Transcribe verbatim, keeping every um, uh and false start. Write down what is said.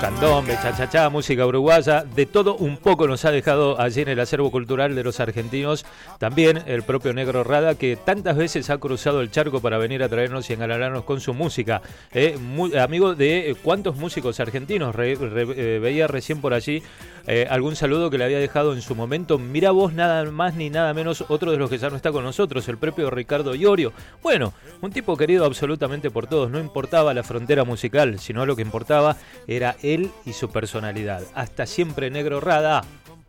Candombe, cha-cha-cha, música uruguaya, de todo un poco nos ha dejado allí en el acervo cultural de los argentinos. También el propio Negro Rada, que tantas veces ha cruzado el charco para venir a traernos y engalanarnos con su música. Eh, muy, amigo de eh, cuántos músicos argentinos, re, re, eh, veía recién por allí eh, algún saludo que le había dejado en su momento. Mirá vos, nada más ni nada menos, otro de los que ya no está con nosotros, el propio Ricardo Iorio. Bueno, un tipo querido absolutamente por todos, no importaba la frontera musical, sino lo que importaba era él y su personalidad. Hasta siempre, Negro Rada.